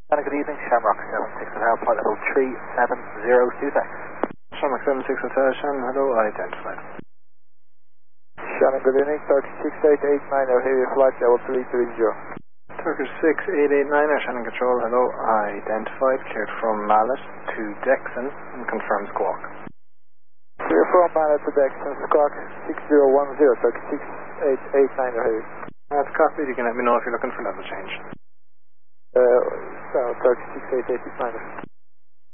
And good evening, Shamrock 76 Hotel, flight level 370 thanks. Shamrock 76 Hotel, Shannon, hello, identified. Shannon, good evening, Turkish 6889, heavy flight level 330. Turkish 6889, Shannon Control, hello, identified, cleared from Mallet to Dexon, and confirm squawk. Clear from Mallet to Dexon, squawk 6010, Turkish 6889, heavy. That's copied, you can let me know if you're looking for level change. Turkish 6889.